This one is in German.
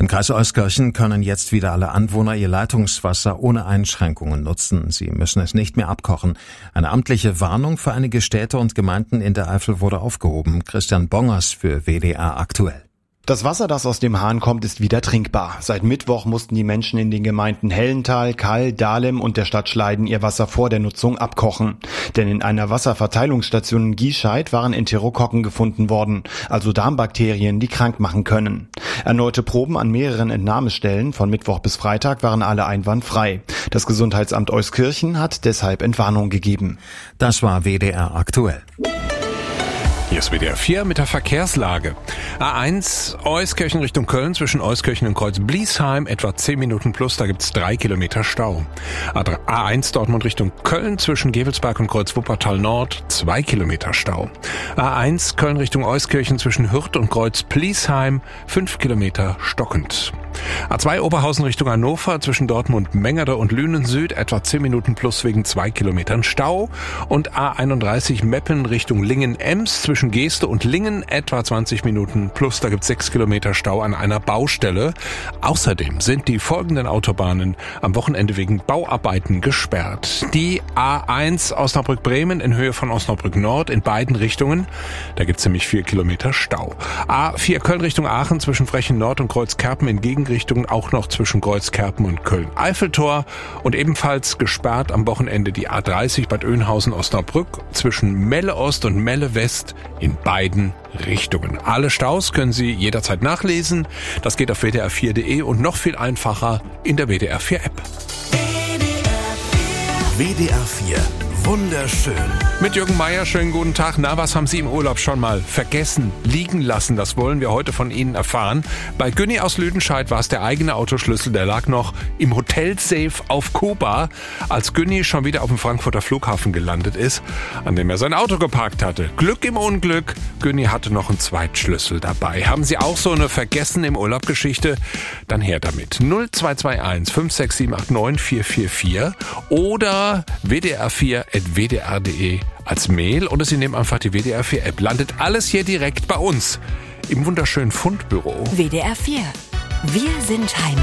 Im Kreis Euskirchen können jetzt wieder alle Anwohner ihr Leitungswasser ohne Einschränkungen nutzen. Sie müssen es nicht mehr abkochen. Eine amtliche Warnung für einige Städte und Gemeinden in der Eifel wurde aufgehoben. Christian Bongers für WDR aktuell. Das Wasser, das aus dem Hahn kommt, ist wieder trinkbar. Seit Mittwoch mussten die Menschen in den Gemeinden Hellental, Kall, Dahlem und der Stadt Schleiden ihr Wasser vor der Nutzung abkochen. Denn in einer Wasserverteilungsstation in Giescheid waren Enterokokken gefunden worden, also Darmbakterien, die krank machen können. Erneute Proben an mehreren Entnahmestellen von Mittwoch bis Freitag waren alle einwandfrei. Das Gesundheitsamt Euskirchen hat deshalb Entwarnung gegeben. Das war WDR aktuell. Hier ist WDR 4 mit der Verkehrslage. A1 Euskirchen Richtung Köln zwischen Euskirchen und Kreuz-Bliesheim etwa 10 Minuten plus, da gibt's 3 Kilometer Stau. A1 Dortmund Richtung Köln zwischen Gevelsberg und Kreuz-Wuppertal Nord 2 Kilometer Stau. A1 Köln Richtung Euskirchen zwischen Hürth und Kreuz-Bliesheim 5 Kilometer stockend. A2 Oberhausen Richtung Hannover zwischen Dortmund Mengerde und Lünen Süd etwa 10 Minuten plus wegen 2 Kilometern Stau. Und A31 Meppen Richtung Lingen-Ems zwischen Geeste und Lingen etwa 20 Minuten plus, da gibt's 6 Kilometer Stau an einer Baustelle. Außerdem sind die folgenden Autobahnen am Wochenende wegen Bauarbeiten gesperrt. Die A1 Osnabrück-Bremen in Höhe von Osnabrück Nord in beiden Richtungen, da gibt's nämlich 4 Kilometer Stau. A4 Köln Richtung Aachen zwischen Frechen Nord und Kreuzkerpen in Gegenrichtungen auch noch zwischen Kreuzkerpen und Köln-Eiffeltor und ebenfalls gesperrt am Wochenende die A30 Bad Oeynhausen-Osnabrück zwischen Melle Ost und Melle West in beiden Richtungen. Alle Staus können Sie jederzeit nachlesen. Das geht auf wdr4.de und noch viel einfacher in der WDR 4 App. WDR 4. Wunderschön. Mit Jürgen Meier, schönen guten Tag. Na, was haben Sie im Urlaub schon mal vergessen, liegen lassen? Das wollen wir heute von Ihnen erfahren. Bei Günni aus Lüdenscheid war es der eigene Autoschlüssel, der lag noch im Hotelsafe auf Kuba, als Günni schon wieder auf dem Frankfurter Flughafen gelandet ist, an dem er sein Auto geparkt hatte. Glück im Unglück, Günni hatte noch einen Zweitschlüssel dabei. Haben Sie auch so eine Vergessen im Urlaub Geschichte? Dann her damit. 0221 56789 444 oder WDR4@wdr.de als Mail oder Sie nehmen einfach die WDR 4 App. Landet alles hier direkt bei uns im wunderschönen Fundbüro. WDR 4. Wir sind Heimat.